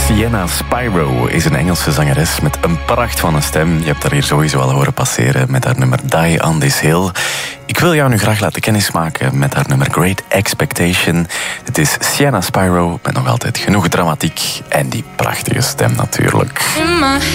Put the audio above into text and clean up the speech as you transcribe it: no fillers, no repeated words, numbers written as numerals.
Sienna Spyro is een Engelse zangeres met een pracht van een stem. Je hebt haar hier sowieso al horen passeren met haar nummer Die on This Hill. Ik wil jou nu graag laten kennismaken met haar nummer Great Expectation. Het is Sienna Spyro met nog altijd genoeg dramatiek en die prachtige stem natuurlijk. In my